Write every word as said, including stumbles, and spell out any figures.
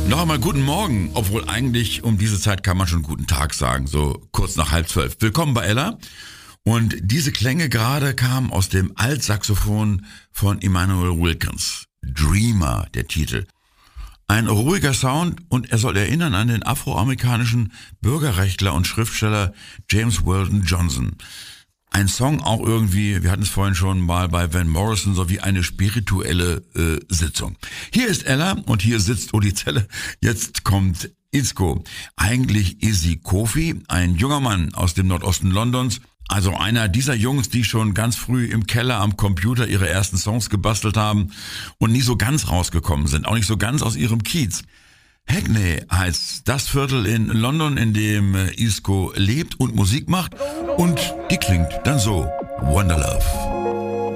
Noch einmal guten Morgen, obwohl eigentlich um diese Zeit kann man schon guten Tag sagen, so kurz nach halb zwölf. Willkommen bei Ella. Und diese Klänge gerade kamen aus dem Altsaxophon von Immanuel Wilkins. Dreamer, der Titel. Ein ruhiger Sound und er soll erinnern an den afroamerikanischen Bürgerrechtler und Schriftsteller James Weldon Johnson. Ein Song auch irgendwie, wir hatten es vorhin schon mal bei Van Morrison, so wie eine spirituelle äh, Sitzung. Hier ist Ella und hier sitzt Uli Zelle. Jetzt kommt Isco. Eigentlich Izzy Kofi, ein junger Mann aus dem Nordosten Londons. Also einer dieser Jungs, die schon ganz früh im Keller am Computer ihre ersten Songs gebastelt haben und nie so ganz rausgekommen sind, auch nicht so ganz aus ihrem Kiez. Hackney heißt das Viertel in London, in dem Isco lebt und Musik macht, und die klingt dann so: Wonderlove.